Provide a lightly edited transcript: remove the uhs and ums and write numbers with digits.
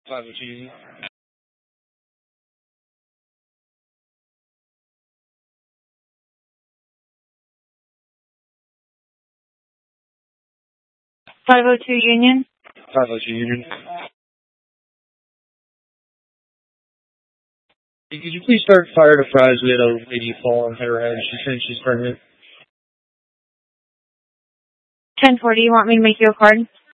502 Union. Union. 502 Union. Hey, could you please start fire to Fries? We had a lady fall on her head. She's saying she's pregnant. 1040, you want me to make you a card?